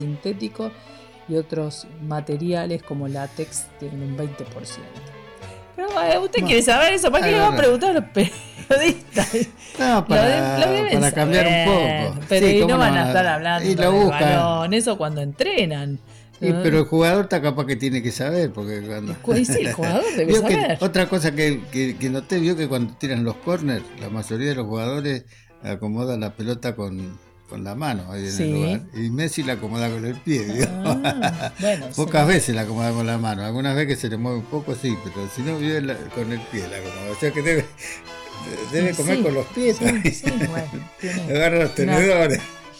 sintético y otros materiales como látex tienen un 20%. Pero usted quiere saber eso, ¿para qué le va a preguntar a los periodistas? No, para cambiar un poco. Pero sí, no van a estar hablando y lo del buscan. balón, eso cuando entrenan. Pero el jugador está capaz que tiene que saber, porque cuando... Sí, el jugador debe saber. Otra cosa que noté, vio que cuando tiran los corners, la mayoría de los jugadores acomodan la pelota con la mano ahí en el lugar. Y Messi la acomoda con el pie. Bueno, pocas veces la acomoda con la mano. Algunas veces que se le mueve un poco, sí, pero si no, vive con el pie la acomoda. O sea que debe comer con los pies. Bueno, agarra los tenedores.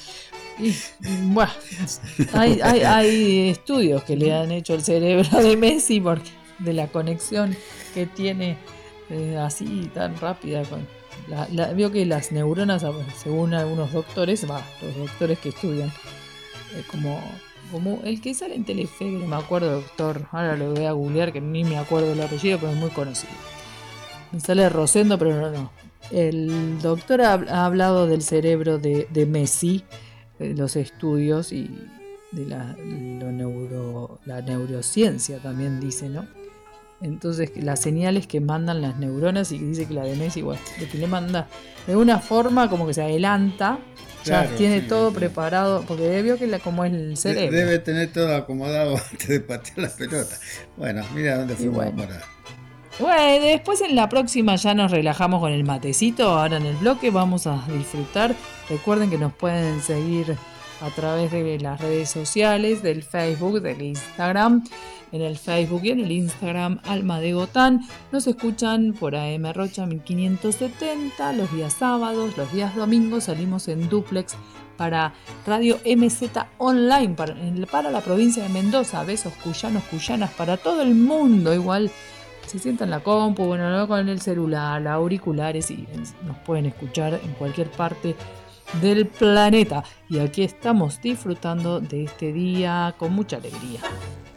Bueno, hay estudios que le han hecho el cerebro de Messi porque de la conexión que tiene así tan rápida con vio que las neuronas, según algunos doctores, los doctores que estudian como el que sale en Telefe, que no me acuerdo, doctor, ahora lo voy a googlear, que ni me acuerdo el apellido, pero es muy conocido. Me sale Rosendo, pero no. El doctor ha hablado del cerebro de Messi, los estudios y de la neurociencia también dice, ¿no? Entonces las señales que mandan las neuronas, y dice que la de Messi, bueno, de que le manda de una forma como que se adelanta, ya tiene todo preparado, porque vio que como es el cerebro. Debe tener todo acomodado antes de patear la pelota. Bueno, mira dónde fuimos a parar. Bueno, después en la próxima ya nos relajamos con el matecito. Ahora en el bloque vamos a disfrutar. Recuerden que nos pueden seguir a través de las redes sociales, del Facebook, del Instagram. En el Facebook y en el Instagram, Alma de Gotán. Nos escuchan por AM Rocha 1570 los días sábados, los días domingos. Salimos en duplex para Radio MZ Online para la provincia de Mendoza. Besos cuyanos, cuyanas para todo el mundo. Igual se sientan en la compu, bueno, no con el celular, auriculares, y nos pueden escuchar en cualquier parte del planeta. Y aquí estamos disfrutando de este día con mucha alegría.